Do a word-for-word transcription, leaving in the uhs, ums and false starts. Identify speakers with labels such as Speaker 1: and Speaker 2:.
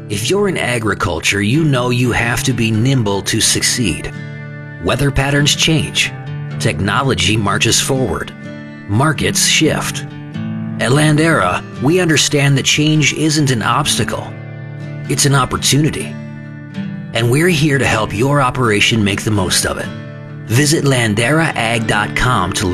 Speaker 1: If you're in agriculture, you know you have to be nimble to succeed. Weather patterns change. Technology marches forward. Markets shift. At Landera, we understand that change isn't an obstacle. It's an opportunity. And we're here to help your operation make the most of it. Visit landera ag dot com to